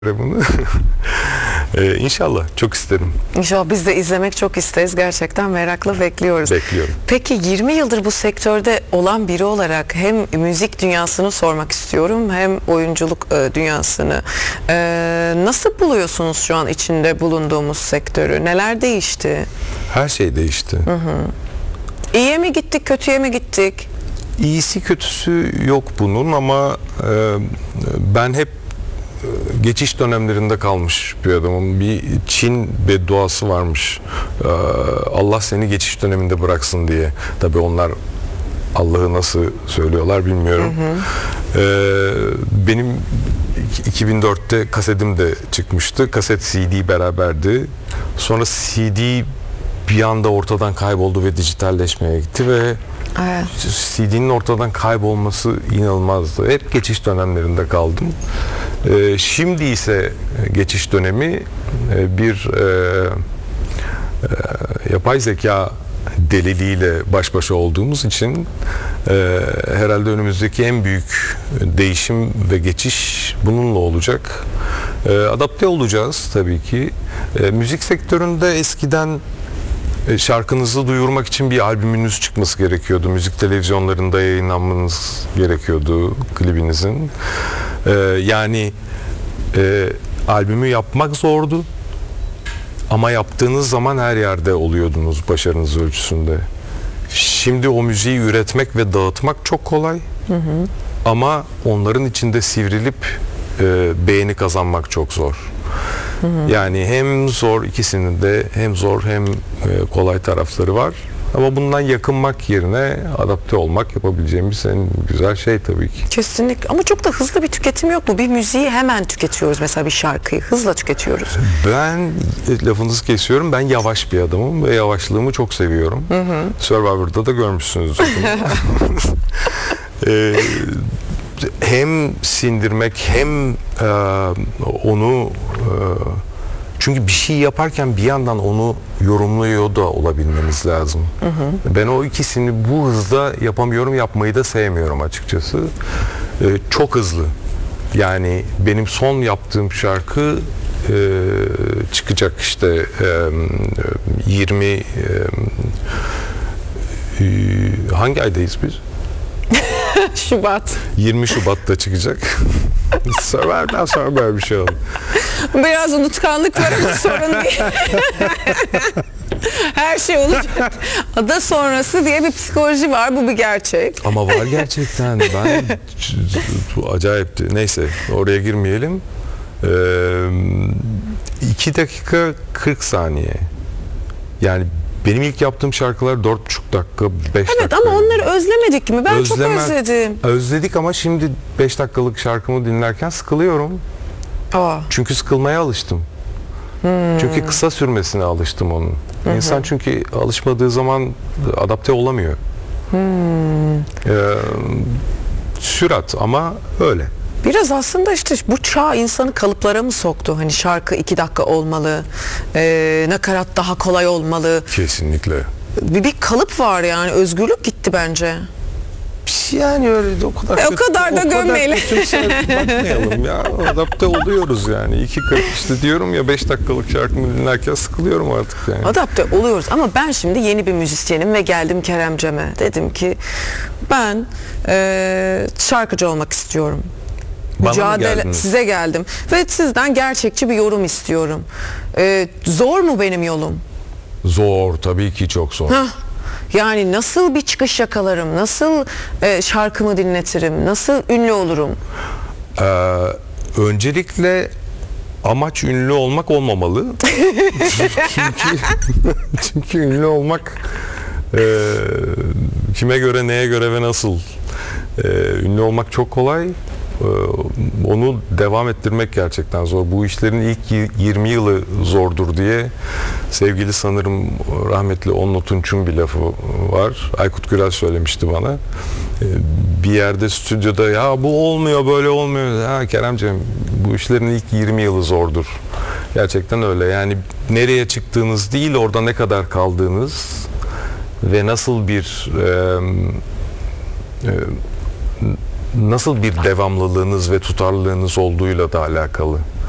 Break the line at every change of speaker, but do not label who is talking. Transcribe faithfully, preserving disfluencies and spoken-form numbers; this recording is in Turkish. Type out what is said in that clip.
bunu. ee, İnşallah çok isterim.
İnşallah biz de izlemek çok isteriz. Gerçekten merakla bekliyoruz.
Bekliyorum.
Peki yirmi yıldır bu sektörde olan biri olarak hem müzik dünyasını sormak istiyorum hem oyunculuk e, dünyasını. E, nasıl buluyorsunuz şu an içinde bulunduğumuz sektörü? Neler değişti?
Her şey değişti.
Hı hı. İyiye mi gittik, kötüye mi gittik?
İyisi kötüsü yok bunun ama e, ben hep geçiş dönemlerinde kalmış bir adamım. Bir Çin bedduası varmış. Ee, Allah seni geçiş döneminde bıraksın diye. Tabii onlar Allah'ı nasıl söylüyorlar bilmiyorum. Hı hı. Ee, benim iki bin dörtte kasetim de çıkmıştı. Kaset C D beraberdi. Sonra C D bir anda ortadan kayboldu ve dijitalleşmeye gitti ve evet. C D'nin ortadan kaybolması inanılmazdı. Hep geçiş dönemlerinde kaldım. Ee, şimdi ise geçiş dönemi e, bir e, e, yapay zeka deliliğiyle baş başa olduğumuz için e, herhalde önümüzdeki en büyük değişim ve geçiş bununla olacak. E, adapte olacağız tabii ki. E, müzik sektöründe eskiden şarkınızı duyurmak için bir albümünüz çıkması gerekiyordu. Müzik televizyonlarında yayınlanmanız gerekiyordu klibinizin. Ee, yani e, albümü yapmak zordu. Ama yaptığınız zaman her yerde oluyordunuz başarınız ölçüsünde. Şimdi o müziği üretmek ve dağıtmak çok kolay. Hı hı. Ama onların içinde sivrilip e, beğeni kazanmak çok zor. Hı hı. Yani hem zor, ikisinin de hem zor hem kolay tarafları var. Ama bundan yakınmak yerine adapte olmak yapabileceğimiz en güzel şey tabii ki.
Kesinlikle. Ama çok da hızlı bir tüketim yok mu? Bir müziği hemen tüketiyoruz, mesela bir şarkıyı. Hızla tüketiyoruz. Ben,
lafınızı kesiyorum, ben yavaş bir adamım ve yavaşlığımı çok seviyorum. Hı hı. Survivor'da da görmüşsünüzdür. ee, hem sindirmek hem e, onu e, çünkü bir şey yaparken bir yandan onu yorumluyor da olabilmeniz lazım. Hı hı. Ben o ikisini bu hızda yapamıyorum, yapmayı da sevmiyorum açıkçası. E, çok hızlı. Yani benim son yaptığım şarkı e, çıkacak işte e, yirmi e, e, hangi aydayız biz?
Şubat.
yirmi Şubat'ta çıkacak. Survivor'dan sonra böyle bir şey oldu.
Biraz unutkanlık var ama sorun değil. Her şey olacak. Ada sonrası diye bir psikoloji var. Bu bir gerçek.
Ama var gerçekten. Ben acayipti. Neyse oraya girmeyelim. Ee, iki dakika kırk saniye. Yani benim ilk yaptığım şarkılar dört buçuk dakika, beş
evet,
dakika.
Evet ama onları özlemedik mi? Ben Özleme, çok özledim.
Özledik ama şimdi beş dakikalık şarkımı dinlerken sıkılıyorum. Aa. Çünkü sıkılmaya alıştım. Hmm. Çünkü kısa sürmesine alıştım onun. Hı-hı. İnsan çünkü alışmadığı zaman adapte olamıyor. Hmm. Ee, sürat ama öyle.
Biraz aslında işte bu çağ insanı kalıplara mı soktu? Hani şarkı iki dakika olmalı, e, nakarat daha kolay olmalı.
Kesinlikle.
Bir, bir kalıp var yani, özgürlük gitti bence.
Yani öyle de o kadar
e, o kadar da gömmeyelim.
Bakmayalım ya, adapte oluyoruz yani. iki kırk işte diyorum ya, beş dakikalık şarkımı dinlerken sıkılıyorum artık yani.
Adapte oluyoruz ama ben şimdi yeni bir müzisyenim ve geldim Kerem Cem'e. Dedim ki ben e, şarkıcı olmak istiyorum. Mücadele, size geldim ve sizden gerçekçi bir yorum istiyorum. Ee, zor mu benim yolum?
Zor, tabii ki çok zor.
Hah, yani nasıl bir çıkış yakalarım, nasıl e, şarkımı dinletirim, nasıl ünlü olurum?
Ee, öncelikle amaç ünlü olmak olmamalı. çünkü çünkü ünlü olmak e, kime göre, neye göre ve nasıl? E, ünlü olmak çok kolay. Onu devam ettirmek gerçekten zor. Bu işlerin ilk yirmi yılı zordur diye sevgili sanırım rahmetli Onno Tunç'un bir lafı var. Aykut Gürel söylemişti bana. Bir yerde stüdyoda ya bu olmuyor, böyle olmuyor. Ha Keremciğim, bu işlerin ilk yirmi yılı zordur. Gerçekten öyle. Yani nereye çıktığınız değil, orada ne kadar kaldığınız ve nasıl bir e, e, nasıl bir devamlılığınız ve tutarlılığınız olduğuyla da alakalı.